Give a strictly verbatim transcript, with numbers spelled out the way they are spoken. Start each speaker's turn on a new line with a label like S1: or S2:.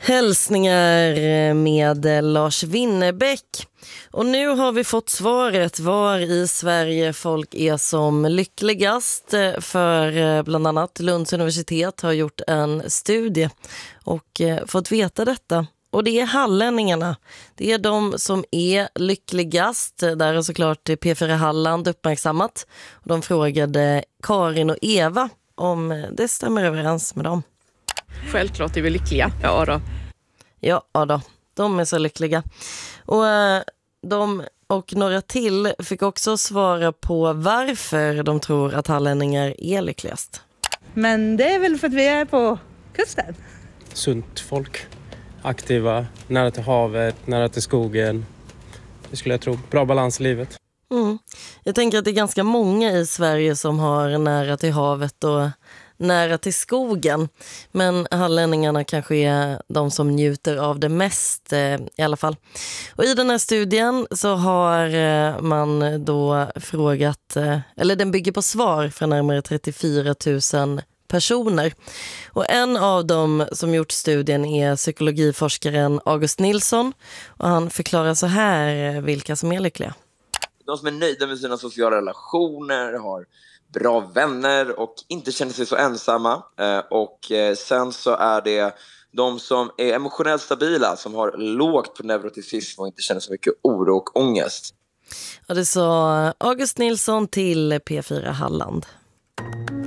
S1: Hälsningar med Lars Winnerbäck. Och nu har vi fått svaret var i Sverige folk är som lyckligast, för bland annat Lunds universitet har gjort en studie och fått veta detta. Och det är hallänningarna. Det är de som är lyckligast. Där har såklart P fyra Halland uppmärksammat. Och de frågade Karin och Eva om det stämmer överens med dem.
S2: Självklart är vi lyckliga. Ja då.
S1: Ja då, de är så lyckliga. Och de och några till fick också svara på varför de tror att hallänningar är lyckligast.
S3: Men det är väl för att vi är på kusten.
S4: Sunt folk. Aktiva, nära till havet, nära till skogen. Det skulle jag tro. Bra balans i livet.
S1: Mm. Jag tänker att det är ganska många i Sverige som har nära till havet och nära till skogen. Men hallänningarna kanske är de som njuter av det mest eh, i alla fall. Och i den här studien så har eh, man då frågat, eh, eller den bygger på svar från närmare trettiofyra tusen personer. Och en av dem som gjort studien är psykologiforskaren August Nilsson. Och han förklarar så här vilka som är lyckliga.
S5: De som är nöjda med sina sociala relationer, har bra vänner och inte känner sig så ensamma. Och sen så är det de som är emotionellt stabila, som har lågt på neuroticism och inte känner så mycket oro och ångest.
S1: Och det sa August Nilsson till P fyra Halland.